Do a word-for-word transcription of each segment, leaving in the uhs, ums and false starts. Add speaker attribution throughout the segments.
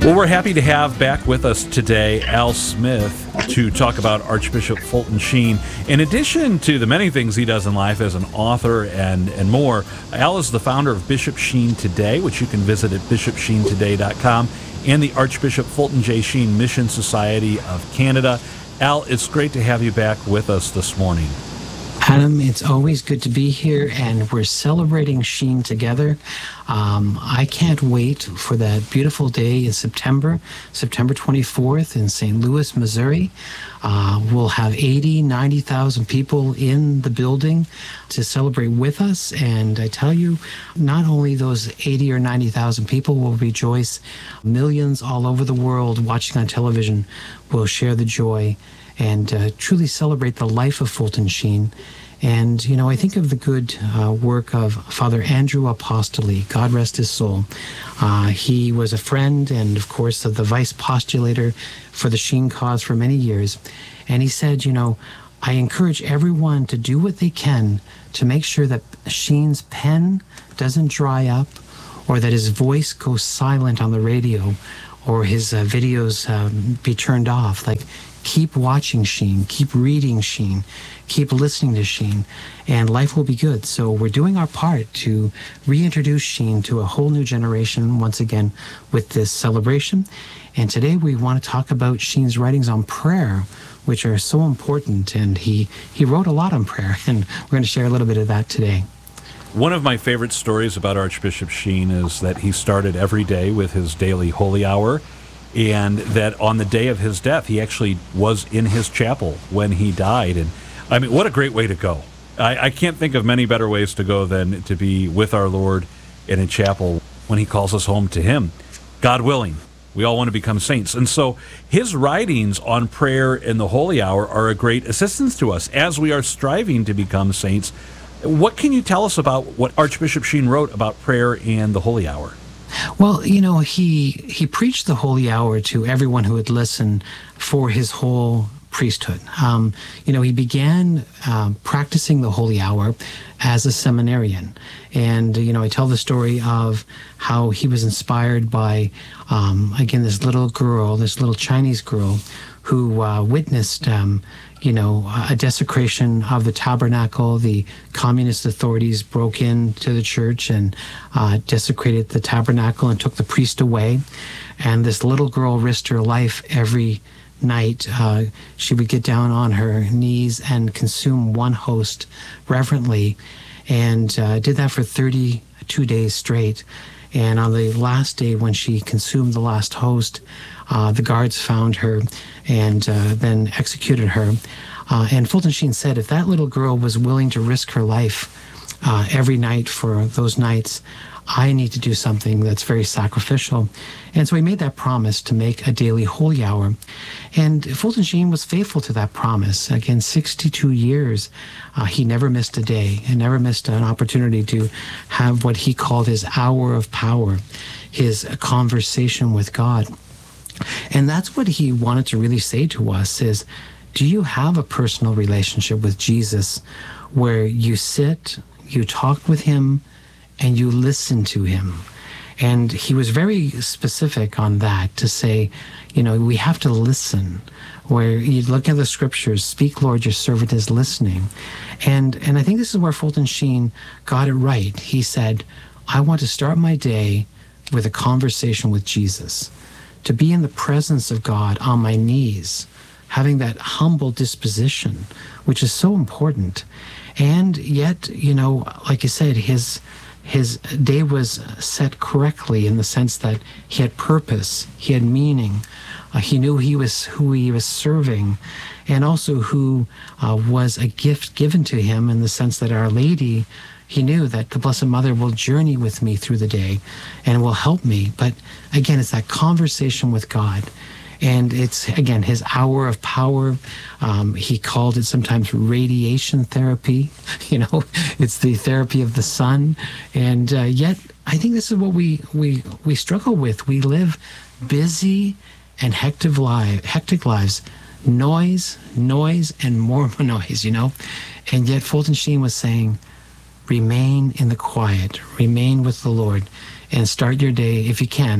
Speaker 1: Well, we're happy to have back with us today Al Smith to talk about Archbishop Fulton Sheen. In addition to the many things he does in life as an author and, and more, Al is the founder of Bishop Sheen Today, which you can visit at bishop sheen today dot com, and the Archbishop Fulton J. Sheen Mission Society of Canada. Al, it's great to have you back with us this morning.
Speaker 2: Adam, it's always good to be here, and we're celebrating Sheen together. Um, I can't wait for that beautiful day in September, September twenty-fourth in Saint Louis, Missouri. Uh, we'll have eighty, ninety thousand people in the building to celebrate with us. And I tell you, not only those eighty or ninety thousand people will rejoice, millions all over the world watching on television will share the joy and uh, truly celebrate the life of Fulton Sheen. And, you know, I think of the good uh, work of Father Andrew Apostoli, God rest his soul. Uh, he was a friend and, of course, the vice postulator for the Sheen cause for many years. And he said, you know, I encourage everyone to do what they can to make sure that Sheen's pen doesn't dry up, or that his voice goes silent on the radio, or his uh, videos um, be turned off. Like, keep watching Sheen, keep reading Sheen, keep listening to Sheen, and life will be good. So we're doing our part to reintroduce Sheen to a whole new generation once again with this celebration. And today we want to talk about Sheen's writings on prayer, which are so important. And he, he wrote a lot on prayer, and we're going to share a little bit of that today.
Speaker 1: One of my favorite stories about Archbishop Sheen is that he started every day with his daily holy hour, and that on the day of his death, he actually was in his chapel when he died. And I mean, what a great way to go. I, I can't think of many better ways to go than to be with our Lord in a chapel when he calls us home to him. God willing, we all want to become saints. And so his writings on prayer in the holy hour are a great assistance to us as we are striving to become saints. What can you tell us about what Archbishop Sheen wrote about prayer and the holy hour?
Speaker 2: Well, you know, he he preached the holy hour to everyone who would listen for his whole priesthood. Um, you know, he began um, practicing the holy hour as a seminarian. And, you know, I tell the story of how he was inspired by, um, again, this little girl, this little Chinese girl who uh, witnessed um, you know, a desecration of the tabernacle. The communist authorities broke into the church and uh, desecrated the tabernacle and took the priest away. And this little girl risked her life every night. Uh, she would get down on her knees and consume one host reverently, and uh, did that for thirty-two days straight. And on the last day, when she consumed the last host, uh, the guards found her and uh, then executed her. Uh, and Fulton Sheen said, if that little girl was willing to risk her life uh, every night for those nights, I need to do something that's very sacrificial. And so he made that promise to make a daily holy hour. And Fulton Sheen was faithful to that promise. Again, sixty-two years, uh, he never missed a day and never missed an opportunity to have what he called his hour of power, his conversation with God. And that's what he wanted to really say to us is, do you have a personal relationship with Jesus where you sit, you talk with him, and you listen to him? And he was very specific on that to say, you know, we have to listen. Where you look at the scriptures, speak, Lord, your servant is listening. And and I think this is where Fulton Sheen got it right. He said, I want to start my day with a conversation with Jesus, to be in the presence of God on my knees, having that humble disposition, which is so important. And yet, you know, like I said, his his day was set correctly in the sense that he had purpose, he had meaning, uh, he knew he was who he was serving, and also who uh, was a gift given to him in the sense that Our Lady, he knew that the Blessed Mother will journey with me through the day and will help me. But again, it's that conversation with God. And it's, again, his hour of power. Um, he called it sometimes radiation therapy. You know, it's the therapy of the sun. And uh, yet, I think this is what we, we, we struggle with. We live busy and hectic, li- hectic lives. Noise, noise, and more noise, you know. And yet Fulton Sheen was saying, remain in the quiet, remain with the Lord, and start your day, if you can,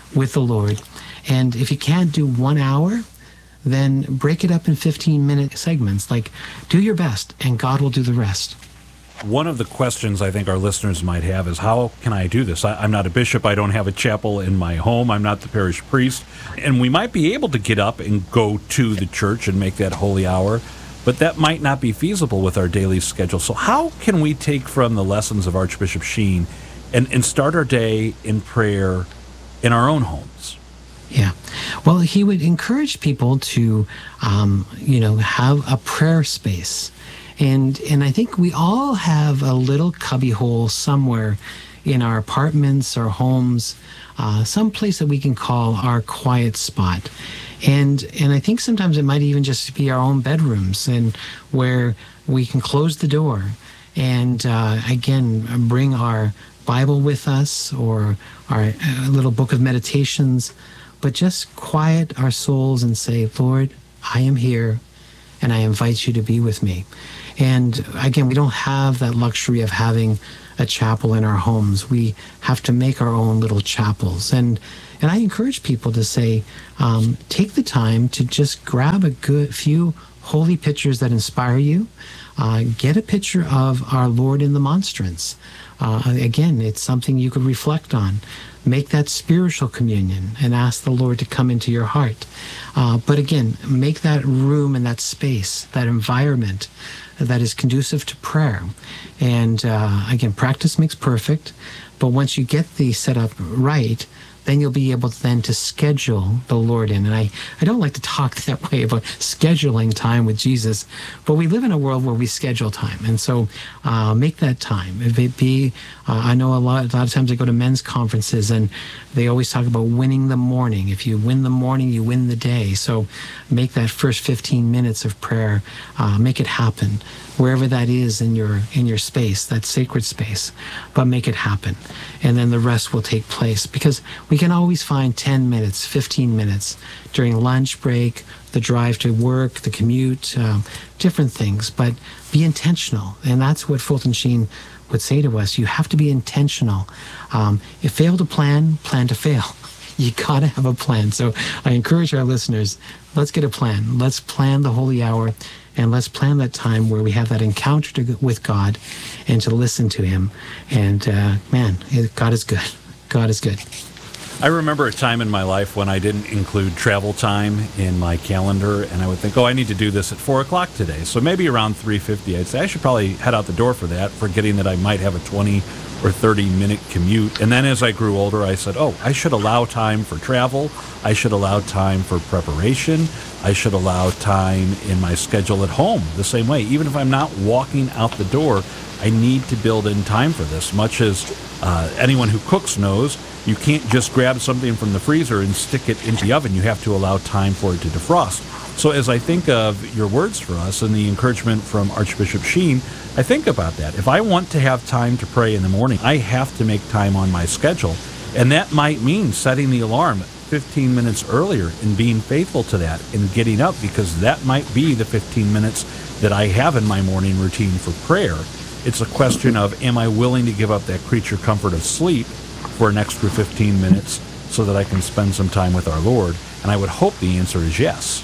Speaker 2: with the Lord. And if you can't do one hour, then break it up in fifteen-minute segments. Like, do your best, and God will do the rest.
Speaker 1: One of the questions I think our listeners might have is, how can I do this? I, I'm not a bishop. I don't have a chapel in my home. I'm not the parish priest. And we might be able to get up and go to the church and make that holy hour, but that might not be feasible with our daily schedule. So how can we take from the lessons of Archbishop Sheen and, and start our day in prayer in our own homes?
Speaker 2: Yeah. Well, he would encourage people to, um, you know, have a prayer space. And and I think we all have a little cubbyhole somewhere in our apartments or homes, uh, some place that we can call our quiet spot. And and I think sometimes it might even just be our own bedrooms, and where we can close the door and, uh, again, bring our Bible with us, or our uh, little book of meditations, but just quiet our souls and say, Lord, I am here, and I invite you to be with me. And again, we don't have that luxury of having a chapel in our homes. We have to make our own little chapels. And and I encourage people to say, um, take the time to just grab a good few holy pictures that inspire you. Uh, get a picture of our Lord in the monstrance. Uh, again, it's something you could reflect on. Make that spiritual communion and ask the Lord to come into your heart. Uh, but again, make that room and that space, that environment that is conducive to prayer. And uh, again, practice makes perfect. But once you get the setup right, then you'll be able to then to schedule the Lord in. And I, I don't like to talk that way about scheduling time with Jesus, but we live in a world where we schedule time. And so uh, make that time. If it be, uh, I know a lot, a lot of times I go to men's conferences and they always talk about winning the morning. If you win the morning, you win the day. So make that first fifteen minutes of prayer, uh, make it happen. Wherever that is in your in your space, that sacred space, but make it happen. And then the rest will take place, because we can always find ten minutes, fifteen minutes during lunch break, the drive to work, the commute, um, different things, but be intentional. And that's what Fulton Sheen would say to us. You have to be intentional. Um, if fail to plan, plan to fail. You got to have a plan. So I encourage our listeners, let's get a plan. Let's plan the holy hour. And let's plan that time where we have that encounter to, with God, and to listen to him. And uh, man, God is good. God is good.
Speaker 1: I remember a time in my life when I didn't include travel time in my calendar, and I would think, oh, I need to do this at four o'clock today. So maybe around three fifty, I'd say I should probably head out the door for that, forgetting that I might have a twenty or thirty minute commute. And then as I grew older, I said, oh, I should allow time for travel. I should allow time for preparation. I should allow time in my schedule at home the same way. Even if I'm not walking out the door, I need to build in time for this. Much as uh, anyone who cooks knows, you can't just grab something from the freezer and stick it into the oven. You have to allow time for it to defrost. So as I think of your words for us and the encouragement from Archbishop Sheen, I think about that. If I want to have time to pray in the morning, I have to make time on my schedule. And that might mean setting the alarm fifteen minutes earlier and being faithful to that and getting up, because that might be the fifteen minutes that I have in my morning routine for prayer. It's a question of, am I willing to give up that creature comfort of sleep for an extra fifteen minutes so that I can spend some time with our Lord? And I would hope the answer is yes.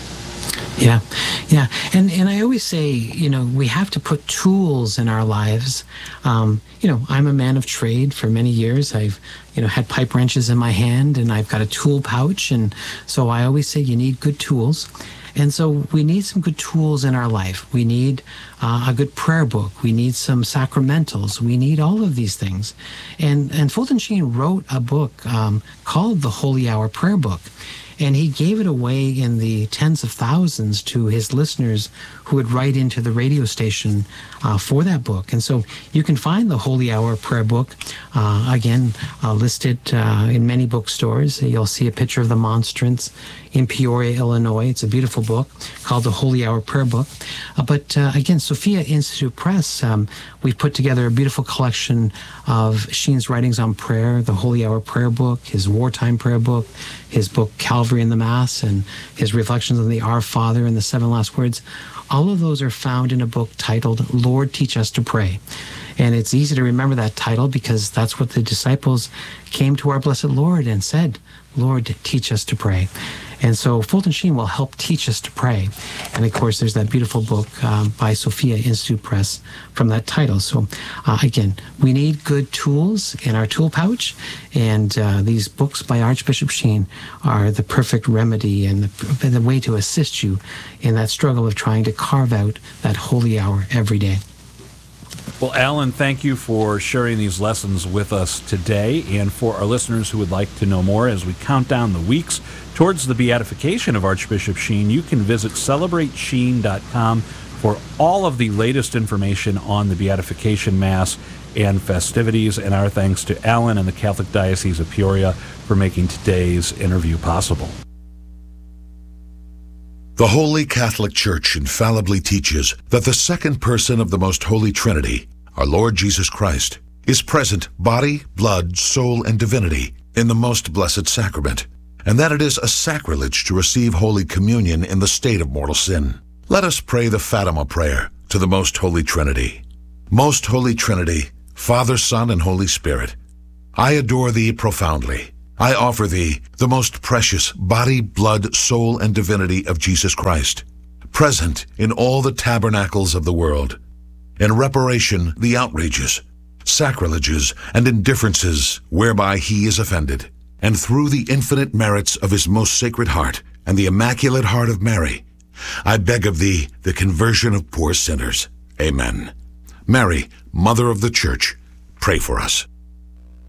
Speaker 2: Yeah, yeah. And and I always say, you know, we have to put tools in our lives. Um, you know, I'm a man of trade for many years. I've, you know, had pipe wrenches in my hand, and I've got a tool pouch. And so I always say you need good tools. And so we need some good tools in our life. We need uh, a good prayer book. We need some sacramentals. We need all of these things. And and Fulton Sheen wrote a book um, called the Holy Hour Prayer Book. And he gave it away in the tens of thousands to his listeners who would write into the radio station uh, for that book. And so you can find the Holy Hour Prayer Book, uh, again, uh, listed uh, in many bookstores. You'll see a picture of the monstrance in Peoria, Illinois. It's a beautiful book called the Holy Hour Prayer Book. Uh, but uh, again, Sophia Institute Press, um, we've put together a beautiful collection of Sheen's writings on prayer, the Holy Hour Prayer Book, his wartime prayer book, his book Calvary in the Mass, and his reflections on the Our Father and the Seven Last Words. All of those are found in a book titled Lord, Teach Us to Pray. And it's easy to remember that title because that's what the disciples came to our blessed Lord and said, Lord, teach us to pray. And so Fulton Sheen will help teach us to pray. And of course, there's that beautiful book um, by Sophia Institute Press from that title. So uh, again, we need good tools in our tool pouch. And uh, these books by Archbishop Sheen are the perfect remedy and the, the way to assist you in that struggle of trying to carve out that holy hour every day.
Speaker 1: Well, Alan, thank you for sharing these lessons with us today. And for our listeners who would like to know more as we count down the weeks towards the beatification of Archbishop Sheen, you can visit celebrate sheen dot com for all of the latest information on the beatification mass and festivities. And our thanks to Alan and the Catholic Diocese of Peoria for making today's interview possible.
Speaker 3: The Holy Catholic Church infallibly teaches that the second person of the Most Holy Trinity, our Lord Jesus Christ, is present body, blood, soul, and divinity in the Most Blessed Sacrament, and that it is a sacrilege to receive Holy Communion in the state of mortal sin. Let us pray the Fatima Prayer to the Most Holy Trinity. Most Holy Trinity, Father, Son, and Holy Spirit, I adore Thee profoundly. I offer Thee the most precious body, blood, soul, and divinity of Jesus Christ, present in all the tabernacles of the world, in reparation the outrages, sacrileges, and indifferences whereby He is offended, and through the infinite merits of His most sacred heart and the Immaculate Heart of Mary, I beg of Thee the conversion of poor sinners. Amen. Mary, Mother of the Church, pray for us.